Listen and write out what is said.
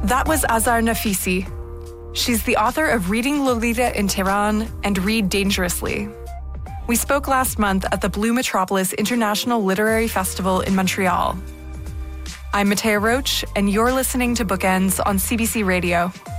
That was Azar Nafisi. She's the author of Reading Lolita in Tehran and Read Dangerously. We spoke last month at the Blue Metropolis International Literary Festival in Montreal. I'm Matea Roach, and you're listening to Bookends on CBC Radio.